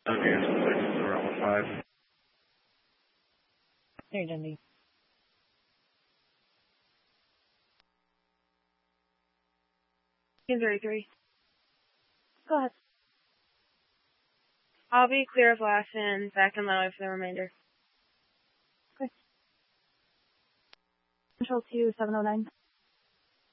Okay, it's around 5. There, Dundee. Missouri 3. Go ahead. I'll be clear of last and back on my way for the remainder. Okay. Control 2, 709.